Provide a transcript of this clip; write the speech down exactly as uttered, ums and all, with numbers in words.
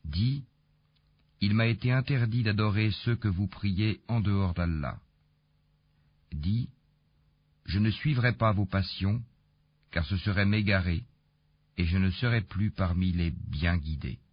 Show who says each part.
Speaker 1: Dis, il m'a été interdit d'adorer ceux que vous priez en dehors d'Allah. Dis, je ne suivrai pas vos passions, car ce serait m'égarer, et je ne serai plus parmi les bien guidés.